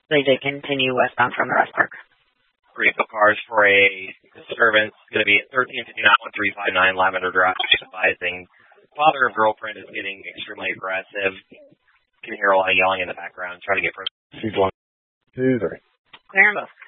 They did continue westbound from the rest park. Great. So cars for a disturbance going to be at 1359 1359 Lavender Drive, advising father of girlfriend is getting extremely aggressive. Can hear a lot of yelling in the background. Try to get. 1, 2, 3. Clear and both.